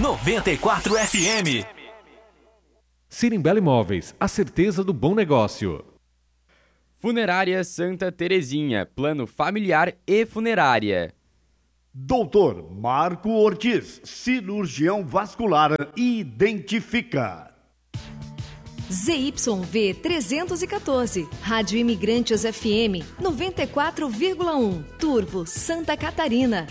94 FM. Sirimbela Imóveis, a certeza do bom negócio. Funerária Santa Terezinha, plano familiar e funerária. Doutor Marco Ortiz, cirurgião vascular, identifica. ZYV 314, Rádio Imigrantes FM 94,1, Turvo, Santa Catarina.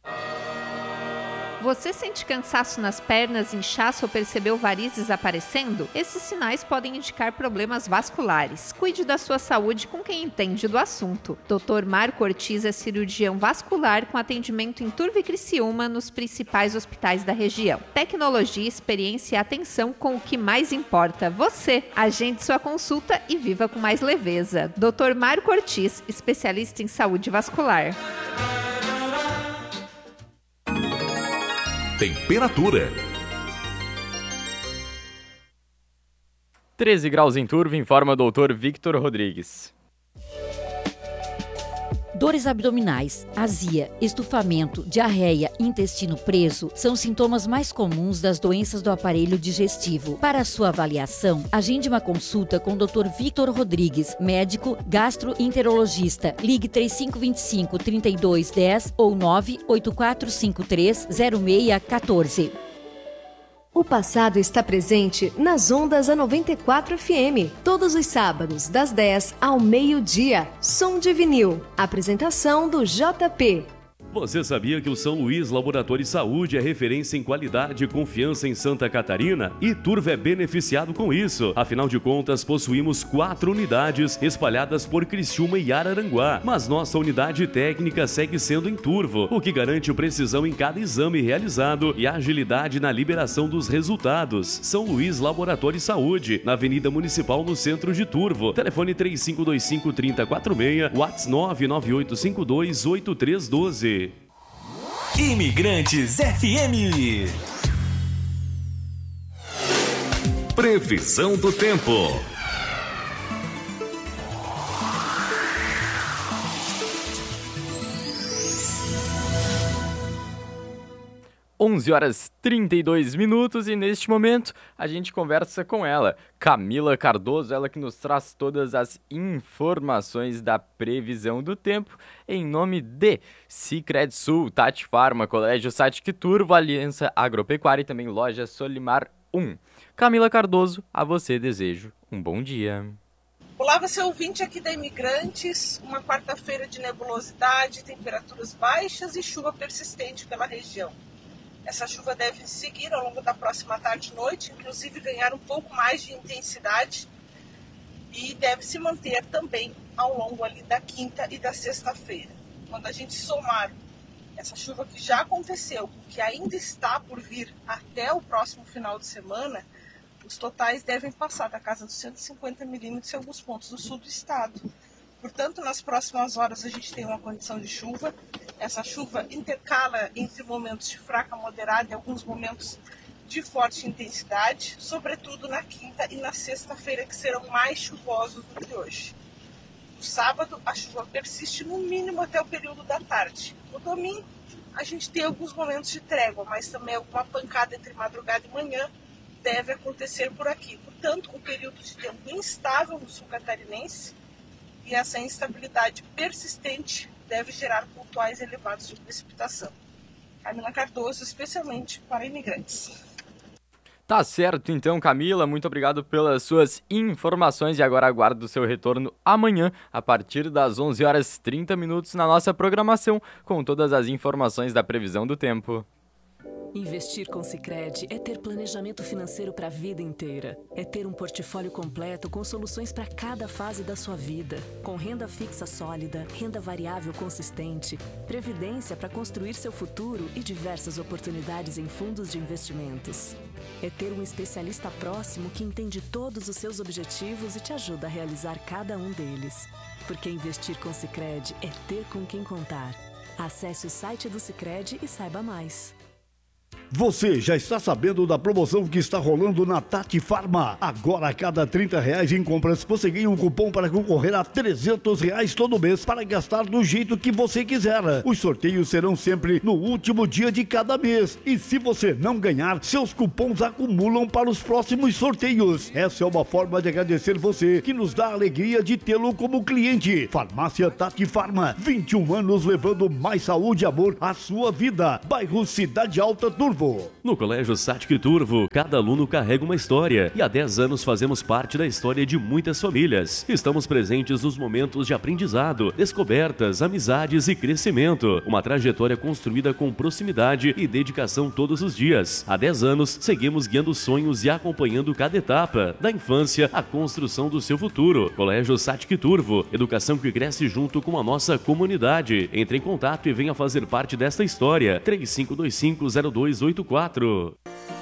Você sente cansaço nas pernas, inchaço ou percebeu varizes aparecendo? Esses sinais podem indicar problemas vasculares. Cuide da sua saúde com quem entende do assunto. Dr. Marco Ortiz é cirurgião vascular com atendimento em Turvo e Criciúma nos principais hospitais da região. Tecnologia, experiência e atenção com o que mais importa, você. Agende sua consulta e viva com mais leveza. Dr. Marco Ortiz, especialista em saúde vascular. Temperatura. 13 graus em Turvo, informa o Dr. Victor Rodrigues. Dores abdominais, azia, estufamento, diarreia, intestino preso são sintomas mais comuns das doenças do aparelho digestivo. Para sua avaliação, agende uma consulta com o Dr. Victor Rodrigues, médico gastroenterologista. Ligue 3525-3210 ou 98453-0614. O passado está presente nas ondas da 94 FM, todos os sábados, das 10 ao meio-dia. Som de vinil. Apresentação do JP. Você sabia que o São Luís Laboratório de Saúde é referência em qualidade e confiança em Santa Catarina? E Turvo é beneficiado com isso. Afinal de contas, possuímos 4 unidades espalhadas por Criciúma e Araranguá. Mas nossa unidade técnica segue sendo em Turvo, o que garante precisão em cada exame realizado e agilidade na liberação dos resultados. São Luís Laboratório de Saúde, na Avenida Municipal, no centro de Turvo. Telefone 3525-3046, WhatsApp 99852-8312. Imigrantes FM. Previsão do tempo. 11h32 e neste momento a gente conversa com ela, Camila Cardoso, ela que nos traz todas as informações da previsão do tempo em nome de Sicredi Sul, Tati Farma, Colégio Satic Turvo, Aliança Agropecuária e também Loja Solimar 1. Camila Cardoso, a você desejo um bom dia. Olá, você ouvinte aqui da Imigrantes, uma quarta-feira de nebulosidade, temperaturas baixas e chuva persistente pela região. Essa chuva deve seguir ao longo da próxima tarde e noite, inclusive ganhar um pouco mais de intensidade e deve se manter também ao longo ali da quinta e da sexta-feira. Quando a gente somar essa chuva que já aconteceu, que ainda está por vir até o próximo final de semana, os totais devem passar da casa dos 150 milímetros em alguns pontos do sul do estado. Portanto, nas próximas horas a gente tem uma condição de chuva. Essa chuva intercala entre momentos de fraca, moderada e alguns momentos de forte intensidade, sobretudo na quinta e na sexta-feira, que serão mais chuvosos do que hoje. No sábado, a chuva persiste no mínimo até o período da tarde. No domingo, a gente tem alguns momentos de trégua, mas também alguma pancada entre madrugada e manhã deve acontecer por aqui. Portanto, um período de tempo instável no sul catarinense, e essa instabilidade persistente deve gerar pontuais elevados de precipitação. Camila Cardoso, especialmente para imigrantes. Tá certo, então, Camila, muito obrigado pelas suas informações e agora aguardo o seu retorno amanhã, a partir das 11h30 na nossa programação, com todas as informações da previsão do tempo. Investir com Sicredi é ter planejamento financeiro para a vida inteira. É ter um portfólio completo com soluções para cada fase da sua vida. Com renda fixa sólida, renda variável consistente, previdência para construir seu futuro e diversas oportunidades em fundos de investimentos. É ter um especialista próximo que entende todos os seus objetivos e te ajuda a realizar cada um deles. Porque investir com Sicredi é ter com quem contar. Acesse o site do Sicredi e saiba mais. Você já está sabendo da promoção que está rolando na Tati Farma? Agora, a cada R$30 em compras, você ganha um cupom para concorrer a R$300 todo mês para gastar do jeito que você quiser. Os sorteios serão sempre no último dia de cada mês. E se você não ganhar, seus cupons acumulam para os próximos sorteios. Essa é uma forma de agradecer você, que nos dá a alegria de tê-lo como cliente. Farmácia Tati Farma, 21 anos levando mais saúde e amor à sua vida. Bairro Cidade Alta, Turvo. No Colégio Satic Turvo, cada aluno carrega uma história e há 10 anos fazemos parte da história de muitas famílias. Estamos presentes nos momentos de aprendizado, descobertas, amizades e crescimento. Uma trajetória construída com proximidade e dedicação todos os dias. Há 10 anos, seguimos guiando sonhos e acompanhando cada etapa, da infância à construção do seu futuro. Colégio Satic Turvo, educação que cresce junto com a nossa comunidade. Entre em contato e venha fazer parte desta história. 3525-0284.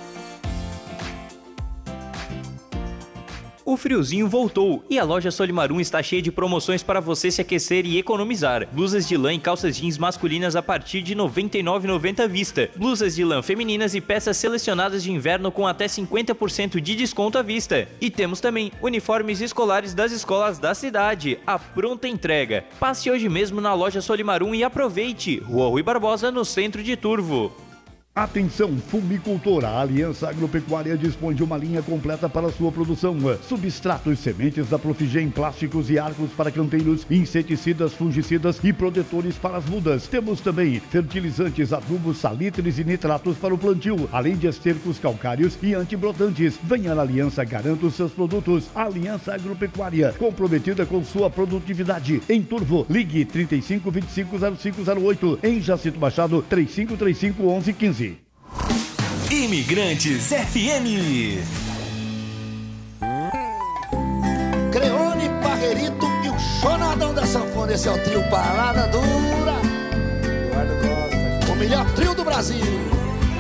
O friozinho voltou e a loja Solimarum está cheia de promoções para você se aquecer e economizar. Blusas de lã e calças jeans masculinas a partir de R$ 99,90 à vista. Blusas de lã femininas e peças selecionadas de inverno com até 50% de desconto à vista. E temos também uniformes escolares das escolas da cidade, a pronta entrega. Passe hoje mesmo na loja Solimarum e aproveite. Rua Rui Barbosa, no centro de Turvo. Atenção, fumicultora, a Aliança Agropecuária dispõe de uma linha completa para sua produção. Substratos, sementes da Profigen, plásticos e arcos para canteiros, inseticidas, fungicidas e protetores para as mudas. Temos também fertilizantes, adubos, salitres e nitratos para o plantio, além de estercos calcários e antibrotantes. Venha na Aliança, garanta os seus produtos. Aliança Agropecuária, comprometida com sua produtividade. Em Turvo, ligue 3525-0508. Em Jacinto Machado, 3535-1115. Imigrantes FM. Creone, Barreirito e o Chonadão da Sanfona. Esse é o trio Parada Dura. O melhor trio do Brasil.